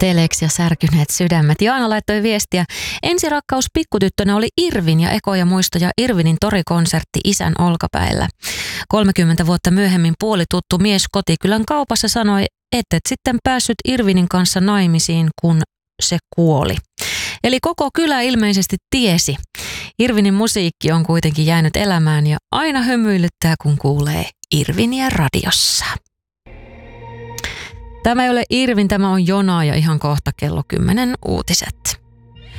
Telex ja särkyneet sydämet. Jaana laittoi viestiä. Ensirakkaus pikkutyttönä oli Irvin ja ekoja muistoja Irvinin torikonsertti isän olkapäillä. 30 vuotta myöhemmin puolituttu mies kotikylän kaupassa sanoi, että et sitten päässyt Irvinin kanssa naimisiin, kun se kuoli. Eli koko kylä ilmeisesti tiesi. Irvinin musiikki on kuitenkin jäänyt elämään ja aina hymyilyttää, kun kuulee Irviniä radiossa. Tämä ei ole Irvin, tämä on Jona ja ihan kohta kello 10 uutiset.